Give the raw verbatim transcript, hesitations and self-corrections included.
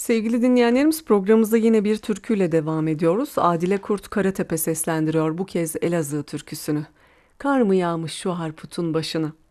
Sevgili dinleyenlerimiz programımıza yine bir türküyle devam ediyoruz. Adile Kurt Karatepe seslendiriyor bu kez Elazığ türküsünü. Kar mı yağmış şu harputun başına?